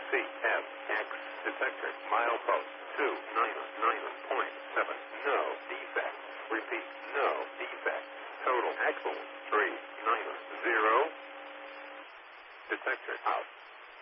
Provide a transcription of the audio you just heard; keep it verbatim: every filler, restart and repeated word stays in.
C F X. Detector. Milepost two nine nine point seven. No defect. Repeat. No defect. Total axle three nine zero. Detector out.